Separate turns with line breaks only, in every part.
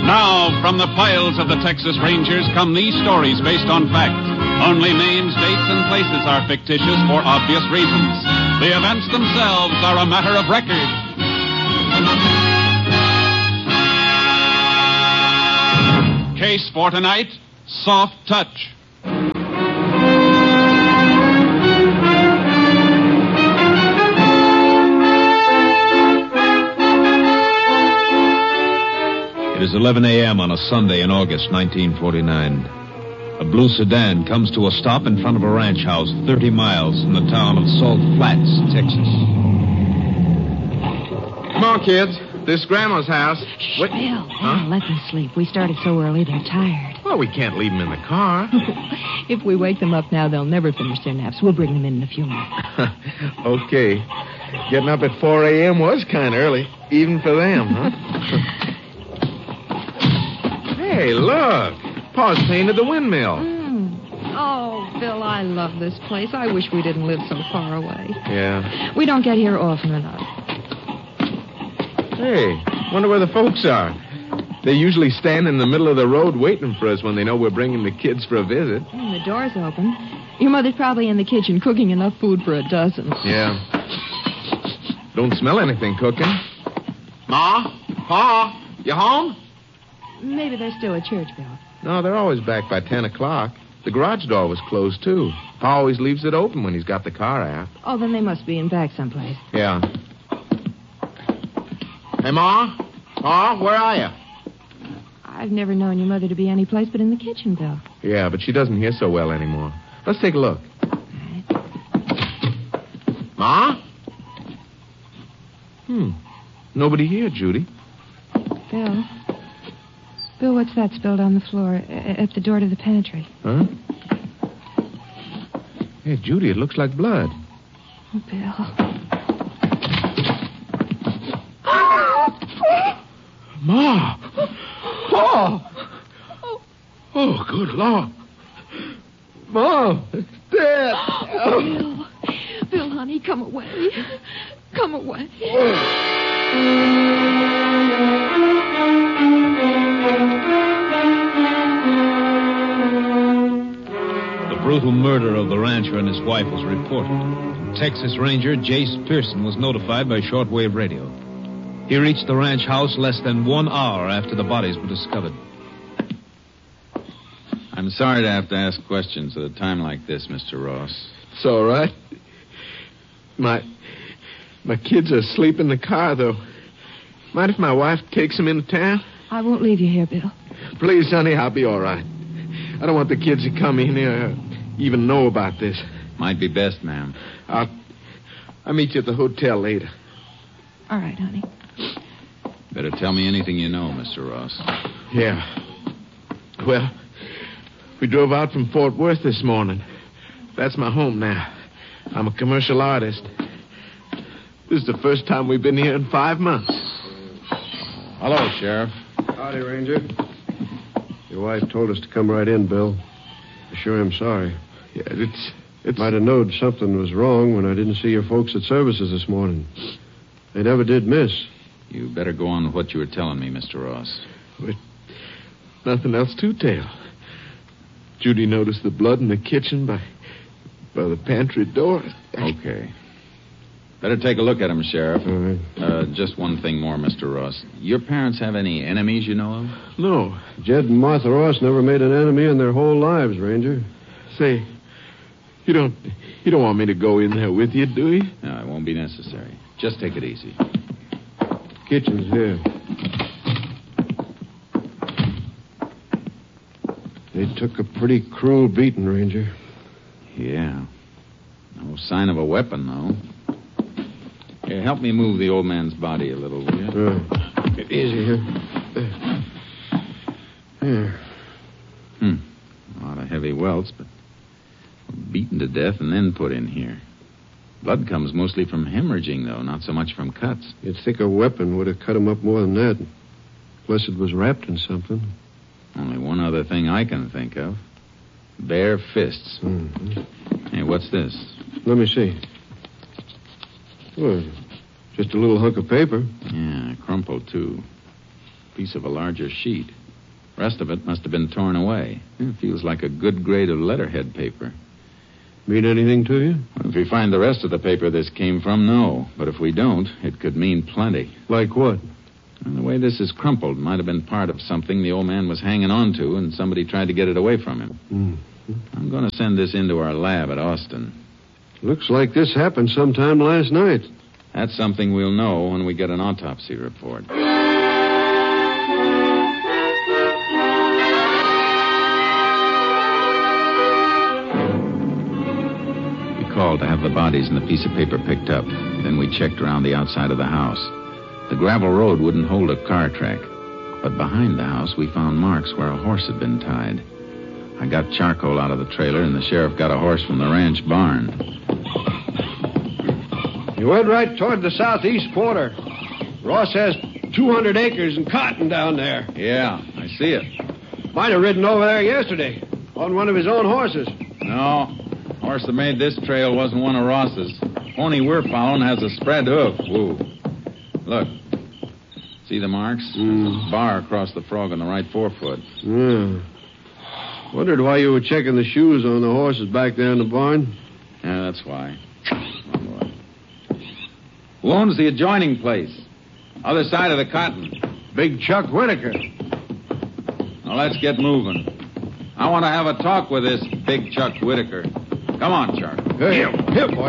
Now, from the files of the Texas Rangers come these stories based on fact. Only names, dates, and places are fictitious for obvious reasons. The events themselves are a matter of record. Case for tonight, Soft Touch.
It is 11 a.m. on a Sunday in August 1949. A blue sedan comes to a stop in front of a ranch house 30 miles from the town of Salt Flats, Texas.
Come on, kids. This is Grandma's house.
Shh, Bill, let them sleep. We started so early, they're tired.
Well, we can't leave them in the car.
If we wake them up now, they'll never finish their naps. We'll bring them in a few minutes.
Okay. Getting up at 4 a.m. was kind of early, even for them, huh? Hey, look. Pa's painted the windmill.
Oh, Bill, I love this place. I wish we didn't live so far away.
Yeah.
We don't get here often enough.
Hey, wonder where the folks are. They usually stand in the middle of the road waiting for us when they know we're bringing the kids for a visit.
The door's open. Your mother's probably in the kitchen cooking enough food for a dozen.
Yeah. Don't smell anything cooking. Ma? Pa? You home?
Maybe they're still at church, Bill.
No, they're always back by 10 o'clock. The garage door was closed, too. Pa always leaves it open when he's got the car out.
Oh, then they must be in back someplace.
Yeah. Hey, Ma? Ma, where are you?
I've never known your mother to be any place but in the kitchen, Bill.
Yeah, but she doesn't hear so well anymore. Let's take a look.
All right.
Ma? Nobody here, Judy.
Bill, what's that spilled on the floor at the door to the pantry?
Huh? Hey, Judy, it looks like blood.
Oh, Bill.
Ma! Pa! Oh, good Lord. Mom, it's dead.
Bill, honey, come away. Come away.
The brutal murder of the rancher and his wife was reported. Texas Ranger Jace Pearson was notified by shortwave radio. He reached the ranch house less than 1 hour after the bodies were discovered.
I'm sorry to have to ask questions at a time like this, Mr. Ross.
It's all right. My kids are asleep in the car, though. Mind if my wife takes them into town?
I won't leave you here, Bill.
Please, honey, I'll be all right. I don't want the kids to come in here or even know about this.
Might be best, ma'am.
I'll meet you at the hotel later.
All right, honey.
Better tell me anything you know, Mr. Ross.
Yeah. Well, we drove out from Fort Worth this morning. That's my home now. I'm a commercial artist. This is the first time we've been here in 5 months.
Hello, Sheriff.
Howdy, Ranger. Your wife told us to come right in, Bill. I sure am sorry.
Yeah, it's...
Might have known something was wrong when I didn't see your folks at services this morning. They never did miss.
You better go on with what you were telling me, Mr. Ross.
With nothing else to tell. Judy noticed the blood in the kitchen by the pantry door.
Okay. Better take a look at him, Sheriff.
All right.
Just one thing more, Mr. Ross. Your parents have any enemies you know of?
No.
Jed and Martha Ross never made an enemy in their whole lives, Ranger.
Say, you don't want me to go in there with you, do you?
No, it won't be necessary. Just take it easy.
Kitchen's here. They took a pretty cruel beating, Ranger.
Yeah. No sign of a weapon, though. Here, help me move the old man's body a little, will you?
Right. Easy here. Here.
A lot of heavy welts, but beaten to death and then put in here. Blood comes mostly from hemorrhaging, though, not so much from cuts.
You'd think a weapon would have cut him up more than that. Unless it was wrapped in something.
Only one other thing I can think of. Bare fists.
Mm-hmm.
Hey, what's this?
Let me see. Well, just a little hunk of paper.
Yeah, crumpled, too. piece of a larger sheet. Rest of it must have been torn away. It feels like a good grade of letterhead paper.
Mean anything to you?
If we find the rest of the paper this came from, no. But if we don't, it could mean plenty.
Like what?
And the way this is crumpled might have been part of something the old man was hanging on to, and somebody tried to get it away from him. I'm going to send this into our lab at Austin.
Looks like this happened sometime last night.
That's something we'll know when we get an autopsy report. We called to have the bodies and the piece of paper picked up. Then we checked around the outside of the house. The gravel road wouldn't hold a car track. But behind the house, we found marks where a horse had been tied. I got charcoal out of the trailer, and the sheriff got a horse from the ranch barn.
You went right toward the southeast quarter. Ross has 200 acres and cotton down there.
Yeah, I see it.
Might have ridden over there yesterday on one of his own horses.
No, horse that made this trail wasn't one of Ross's. Pony we're following has a spread hoof. Whoa. Look. See the marks? There's a bar across the frog on the right forefoot.
Yeah. Wondered why you were checking the shoes on the horses back there in the barn.
Yeah, that's why. Oh, boy. Who owns the adjoining place? Other side of the cotton.
Big Chuck Whitaker.
Now, let's get moving. I want to have a talk with this Big Chuck Whitaker. Come on, Chuck.
Here, boy.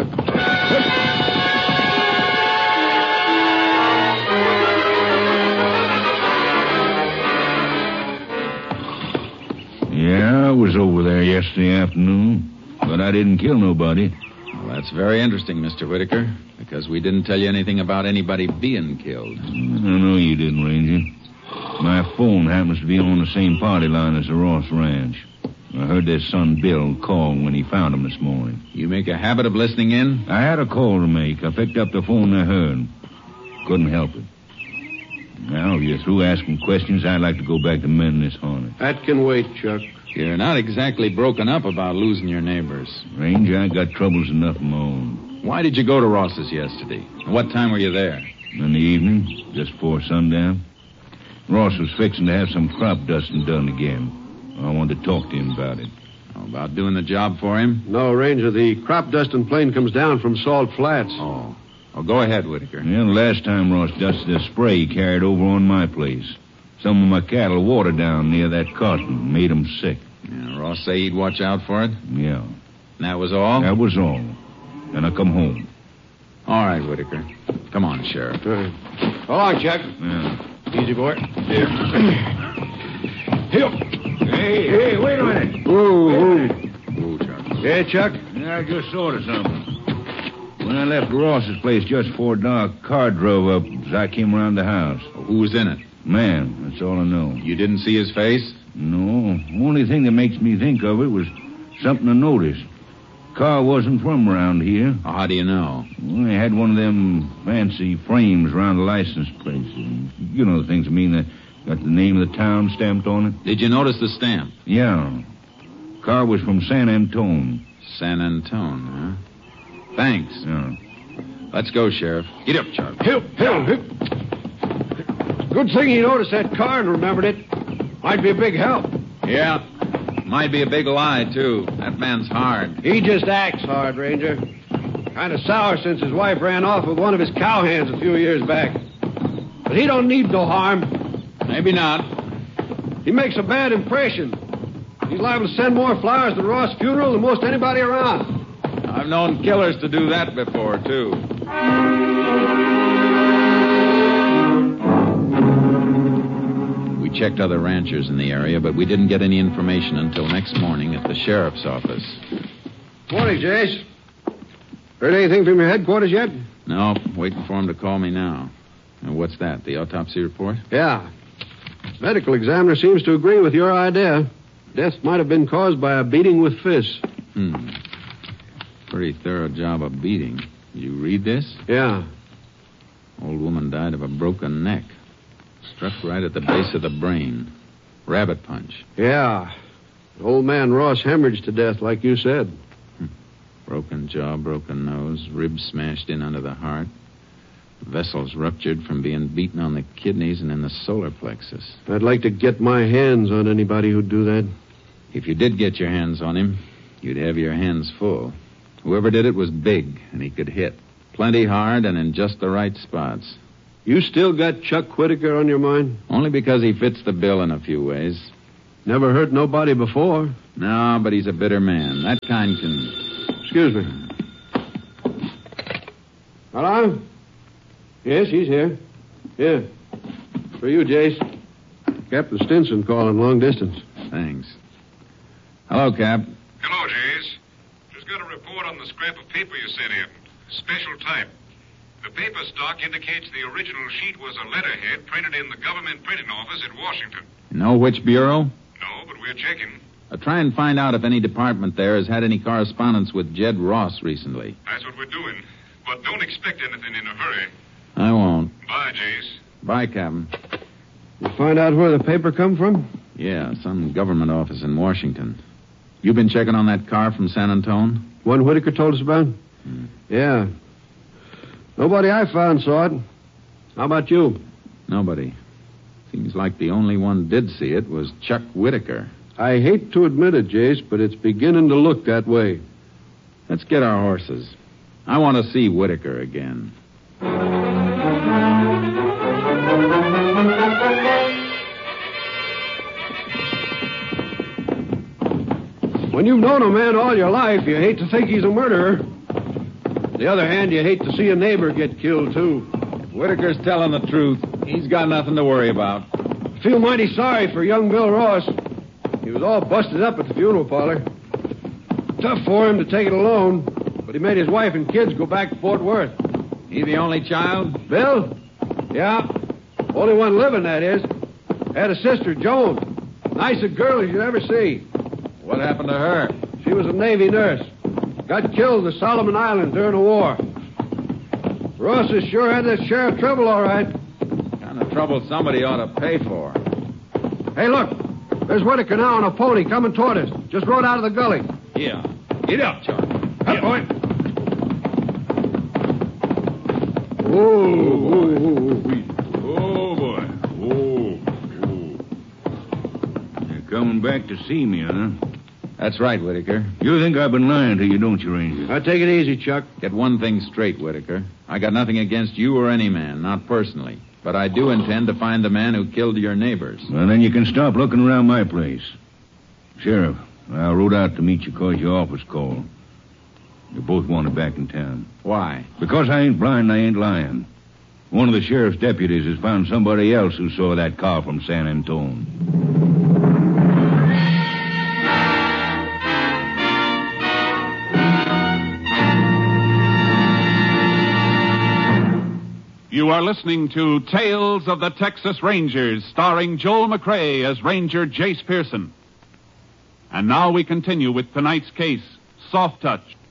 Yeah, I was over there yesterday afternoon, but I didn't kill nobody.
Well, that's very interesting, Mr. Whitaker, because we didn't tell you anything about anybody being killed.
I know you didn't, Ranger. My phone happens to be on the same party line as the Ross Ranch. I heard their son Bill call when he found him this morning.
You make a habit of listening in?
I had a call to make. I picked up the phone I heard. Couldn't help it. Now, if you're through asking questions, I'd like to go back to mending this harness.
That can wait, Chuck.
You're not exactly broken up about losing your neighbors.
Ranger, I got troubles enough of my own.
Why did you go to Ross's yesterday? And what time were you there?
In the evening, just before sundown. Ross was fixing to have some crop dusting done again. I wanted to talk to him about it.
About doing the job for him?
No, Ranger, the crop dusting plane comes down from Salt Flats.
Oh. Well, go ahead, Whitaker.
Yeah, the last time Ross dusted a spray he carried over on my place. Some of my cattle watered down near that cotton. Made them sick.
Yeah, Ross say he'd watch out for it?
Yeah.
And that was all?
That was all. Then I come home.
All right, Whitaker. Come on, Sheriff.
So long, Chuck.
Yeah.
Easy, boy.
Here. Hey, wait a minute.
Whoa, Chuck.
Yeah, Chuck?
Yeah, I just thought of something. When I left Ross's place just before dark, a car drove up as I came around the house.
Who was in it?
Man, that's all I know.
You didn't see his face?
No. Only thing that makes me think of it was something I noticed. Car wasn't from around here.
Oh, how do you know?
Well, they had one of them fancy frames around the license plate. You know the things I mean. That got the name of the town stamped on it.
Did you notice the stamp?
Yeah. Car was from San Antone.
San Antone, huh? Thanks.
Yeah.
Let's go, Sheriff. Get up, Chuck.
Hip. Good thing he noticed that car and remembered it. Might be a big help.
Yeah. Might be a big lie, too. That man's hard.
He just acts hard, Ranger. Kind of sour since his wife ran off with one of his cowhands a few years back. But he don't need no harm.
Maybe not.
He makes a bad impression. He's liable to send more flowers to Ross' funeral than most anybody around.
I've known killers to do that before, too. We checked other ranchers in the area, but we didn't get any information until next morning at the sheriff's office.
Morning, Jace. Heard anything from your headquarters yet?
No, waiting for him to call me now. And what's that, the autopsy report?
Yeah. Medical examiner seems to agree with your idea. Death might have been caused by a beating with fists.
Pretty thorough job of beating. Did you read this?
Yeah.
Old woman died of a broken neck. Struck right at the base of the brain. Rabbit punch.
Yeah. Old man Ross hemorrhaged to death, like you said.
Broken jaw, broken nose, ribs smashed in under the heart. Vessel's ruptured from being beaten on the kidneys and in the solar plexus.
I'd like to get my hands on anybody who'd do that.
If you did get your hands on him, you'd have your hands full. Whoever did it was big, and he could hit. Plenty hard and in just the right spots.
You still got Chuck Whitaker on your mind?
Only because he fits the bill in a few ways.
Never hurt nobody before.
No, but he's a bitter man. That kind can...
Excuse me. Hello? Yes, he's here. Yeah. For you, Jace. Captain Stinson calling long distance.
Thanks. Hello, Cap.
Hello, Jace. Just got a report on the scrap of paper you sent in. Special type. The paper stock indicates the original sheet was a letterhead printed in the government printing office at Washington.
You know which bureau?
No, but we're checking.
Try and find out if any department there has had any correspondence with Jed Ross recently.
That's what we're doing. But don't expect anything in a hurry.
I won't.
Bye, Jace.
Bye, Captain.
You find out where the paper come from?
Yeah, some government office in Washington. You been checking on that car from San Antone?
One Whitaker told us about? Yeah. Nobody I found saw it. How about you?
Nobody. Seems like the only one did see it was Chuck Whitaker.
I hate to admit it, Jace, but it's beginning to look that way.
Let's get our horses. I want to see Whitaker again.
When you've known a man all your life, you hate to think he's a murderer. On the other hand, you hate to see a neighbor get killed, too.
If Whitaker's telling the truth, he's got nothing to worry about.
I feel mighty sorry for young Bill Ross. He was all busted up at the funeral parlor. Tough for him to take it alone, but he made his wife and kids go back to Fort Worth.
He the only child?
Bill? Yeah. Only one living, that is. Had a sister, Joan. Nice a girl as you'd ever see.
What happened to her?
She was a Navy nurse. Got killed in the Solomon Islands during the war. Ross has sure had that sheriff trouble, all right.
Kind of trouble somebody ought to pay for.
Hey, look. There's Whitaker now on a pony coming toward us. Just rode out of the gully.
Yeah. Get up, Charlie.
Up, boy. Oh,
boy. You're coming back to see me, huh?
That's right, Whitaker.
You think I've been lying to you, don't you, Ranger?
Now, take it easy, Chuck.
Get one thing straight, Whitaker. I got nothing against you or any man, not personally. But I do intend to find the man who killed your neighbors.
Well, then you can stop looking around my place. Sheriff, I rode out to meet you because your office called. You both wanted back in town.
Why?
Because I ain't blind and I ain't lying. One of the sheriff's deputies has found somebody else who saw that car from San Antone.
You are listening to Tales of the Texas Rangers, starring Joel McCrea as Ranger Jace Pearson. And now we continue with tonight's case, Soft Touch.